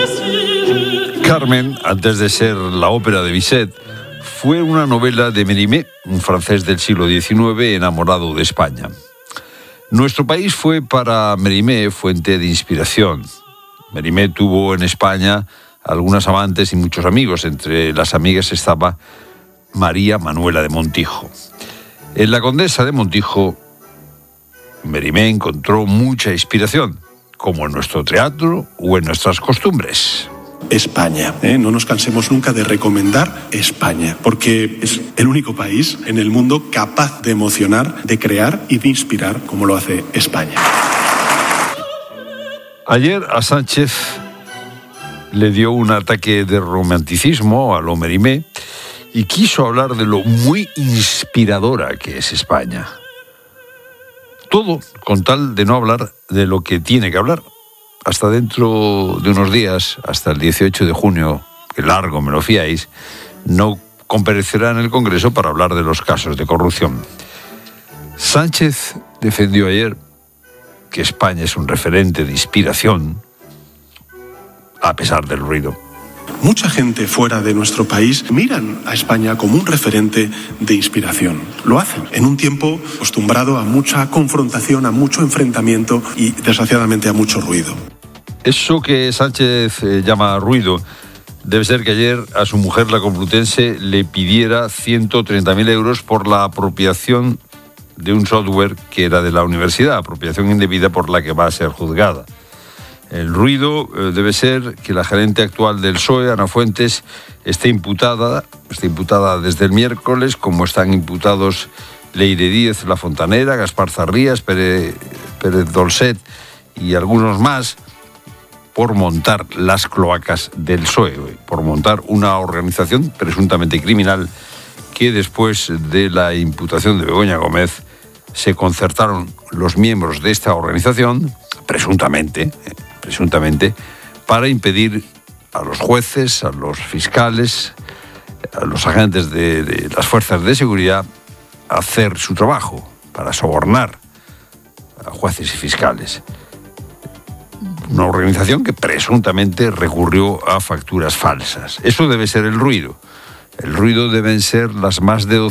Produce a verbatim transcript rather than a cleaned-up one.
Carmen, antes de ser la ópera de Bizet, fue una novela de Mérimée, un francés del siglo diecinueve enamorado de España. Nuestro país fue para Mérimée fuente de inspiración. Mérimée tuvo en España algunas amantes y muchos amigos. Entre las amigas estaba María Manuela de Montijo. En La Condesa de Montijo, Mérimée encontró mucha inspiración, como en nuestro teatro o en nuestras costumbres. España, ¿eh? No nos cansemos nunca de recomendar España, porque es el único país en el mundo capaz de emocionar, de crear y de inspirar como lo hace España. Ayer a Sánchez le dio un ataque de romanticismo a lo Mérimée y quiso hablar de lo muy inspiradora que es España. Todo con tal de no hablar de lo que tiene que hablar. Hasta dentro de unos días, hasta el dieciocho de junio, que largo me lo fiáis, no comparecerá en el Congreso para hablar de los casos de corrupción. Sánchez defendió ayer que España es un referente de inspiración, a pesar del ruido. Mucha gente fuera de nuestro país miran a España como un referente de inspiración. Lo hacen en un tiempo acostumbrado a mucha confrontación, a mucho enfrentamiento y, desgraciadamente, a mucho ruido. Eso que Sánchez eh, llama ruido debe ser que ayer a su mujer, la Complutense, le pidiera ciento treinta mil euros por la apropiación de un software que era de la universidad, apropiación indebida por la que va a ser juzgada. El ruido eh, debe ser que la gerente actual del P S O E, Ana Fuentes, esté imputada, está imputada desde el miércoles, como están imputados Leire Díez, La Fontanera, Gaspar Zarrías, Pérez, Pérez Dolcet y algunos más, por montar las cloacas del P S O E, por montar una organización presuntamente criminal que después de la imputación de Begoña Gómez se concertaron los miembros de esta organización, presuntamente, presuntamente, para impedir a los jueces, a los fiscales, a los agentes de, de las fuerzas de seguridad hacer su trabajo, para sobornar a jueces y fiscales. Una organización que presuntamente recurrió a facturas falsas. Eso debe ser el ruido. El ruido deben ser las más de